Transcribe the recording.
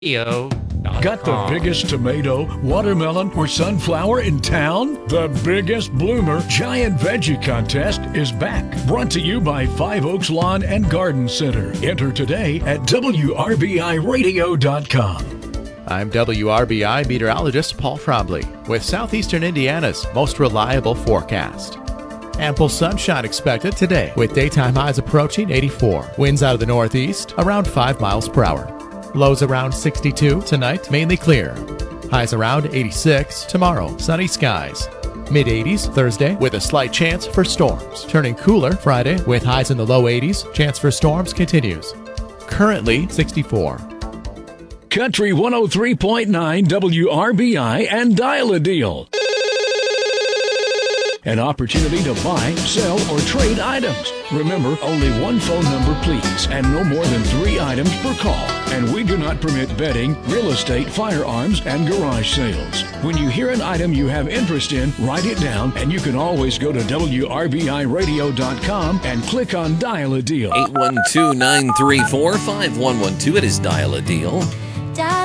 Got the biggest tomato, watermelon, or sunflower in town? The biggest bloomer giant veggie contest is back. Brought to you by Five Oaks Lawn and Garden Center. Enter today at WRBIRadio.com. I'm WRBI meteorologist Paul Trombley with Southeastern Indiana's most reliable forecast. Ample sunshine expected today with daytime highs approaching 84. Winds out of the northeast around 5 miles per hour. Lows around 62 tonight, mainly clear. Highs around 86 tomorrow, sunny skies. Mid-80s Thursday with a slight chance for storms. Turning cooler Friday with highs in the low 80s. Chance for storms continues. Currently 64. Country 103.9 WRBI and Dial a Deal. An opportunity to buy, sell, or trade items. Remember, only one phone number, please, and no more than 3 items per call. And we do not permit betting, real estate, firearms, and garage sales. When you hear an item you have interest in, write it down, and you can always go to WRBIRadio.com and click on Dial a Deal. 812-934-5112. It is Dial a Deal.